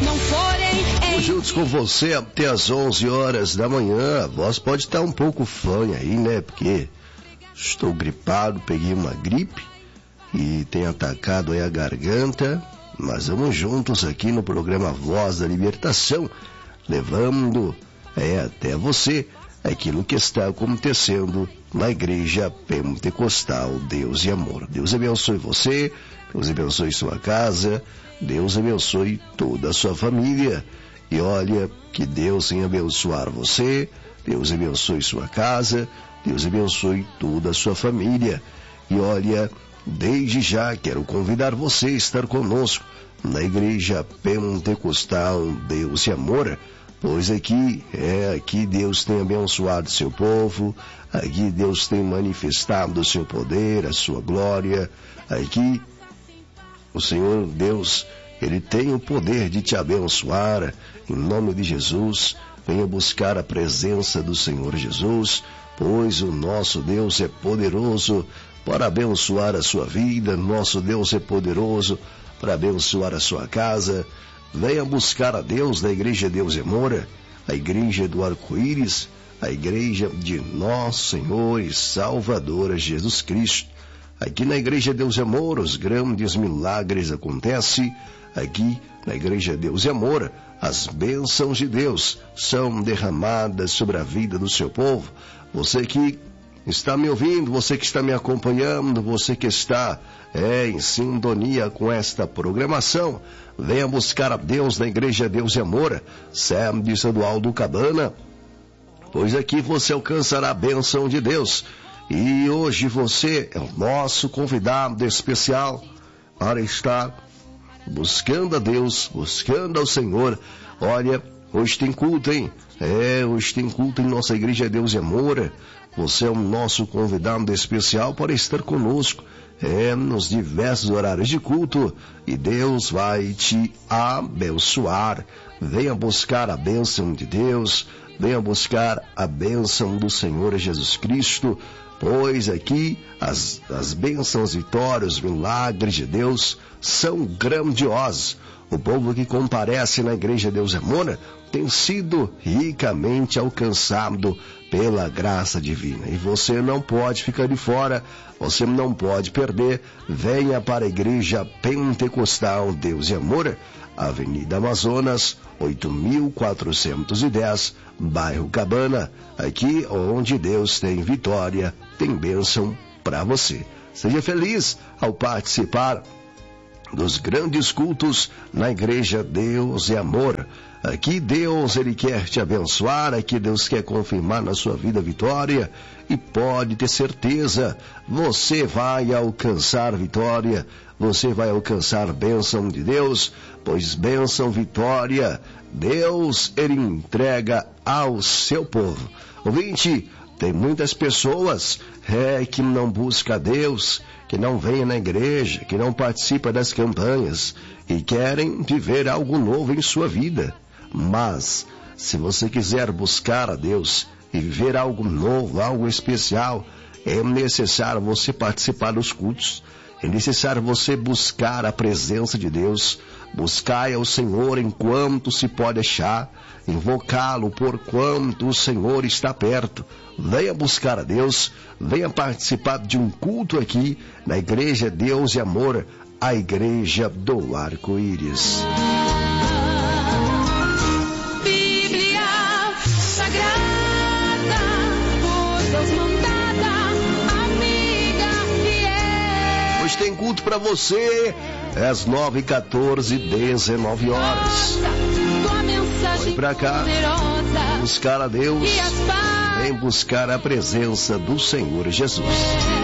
não forem juntos com você até as 11 horas da manhã. A voz pode estar um pouco fanha aí, né? Porque estou gripado, peguei uma gripe e tem atacado aí a garganta. Mas vamos juntos aqui no programa Voz da Libertação, levando até você aquilo que está acontecendo na Igreja Pentecostal Deus e Amor. Deus abençoe você, Deus abençoe sua casa, Deus abençoe toda a sua família. E olha, que Deus venha abençoar você, Deus abençoe sua casa, Deus abençoe toda a sua família. E olha, desde já quero convidar você a estar conosco na Igreja Pentecostal Deus e Amor, pois aqui Deus tem abençoado seu povo, aqui Deus tem manifestado o seu poder, a sua glória. Aqui o Senhor Deus, Ele tem o poder de te abençoar. Em nome de Jesus, venha buscar a presença do Senhor Jesus, pois o nosso Deus é poderoso para abençoar a sua vida. Nosso Deus é poderoso para abençoar a sua casa. Venha buscar a Deus na Igreja Deus e Amor, a Igreja do Arco-Íris, a Igreja de Nosso Senhor e Salvador Jesus Cristo. Aqui na Igreja Deus e Amor, os grandes milagres acontecem. Aqui na Igreja Deus e Amor, as bênçãos de Deus são derramadas sobre a vida do seu povo. Você que está me ouvindo, você que está me acompanhando, você que está em sintonia com esta programação, venha buscar a Deus na Igreja Deus e Amor, sede estadual do Cabana, pois aqui você alcançará a bênção de Deus. E hoje você é o nosso convidado especial para estar buscando a Deus, buscando ao Senhor. Olha, hoje tem culto, hein? Hoje tem culto em nossa Igreja Deus e Amor. Você é o nosso convidado especial para estar conosco nos diversos horários de culto, e Deus vai te abençoar. Venha buscar a bênção de Deus, venha buscar a bênção do Senhor Jesus Cristo, pois aqui as bênçãos, vitórias, milagres de Deus são grandiosos. O povo que comparece na Igreja Deus e Amor tem sido ricamente alcançado pela graça divina. E você não pode ficar de fora, você não pode perder. Venha para a Igreja Pentecostal Deus e Amor, Avenida Amazonas, 8.410, bairro Cabana, aqui onde Deus tem vitória, tem bênção para você. Seja feliz ao participar dos grandes cultos na Igreja Deus e Amor. Aqui Deus, Ele quer te abençoar, aqui Deus quer confirmar na sua vida a vitória, e pode ter certeza, você vai alcançar vitória, você vai alcançar bênção de Deus, pois bênção, vitória, Deus, Ele entrega ao seu povo. Ouvinte, tem muitas pessoas que não buscam a Deus, que não vêm na igreja, que não participam das campanhas e querem viver algo novo em sua vida. Mas, se você quiser buscar a Deus e viver algo novo, algo especial, é necessário você participar dos cultos. É necessário você buscar a presença de Deus, buscar ao Senhor enquanto se pode achar, invocá-lo por quanto o Senhor está perto. Venha buscar a Deus, venha participar de um culto aqui na Igreja Deus e Amor, a Igreja do Arco-Íris. Bíblia Sagrada, por Deus mandada, amiga fiel. Hoje tem culto para você, às 9h14, 19 horas. Vem pra cá, buscar a Deus, vem buscar a presença do Senhor Jesus.